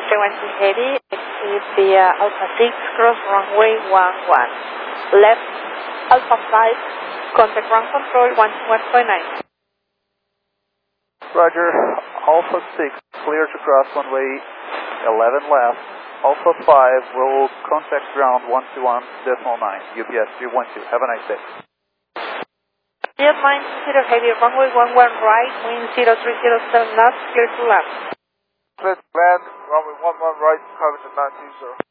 Frequency heavy, exit via Alpha 6, cross runway 11. Left, Alpha 5, contact ground control 121.9. Roger, Alpha 6, clear to cross runway 11 left. Alpha 5 will contact ground 121.9, UPS 312. Have a nice day. Jet 920 heavy, runway 11 right, wind 0307 knots, clear to land. Clear to land, runway 11 right, coverage at 920.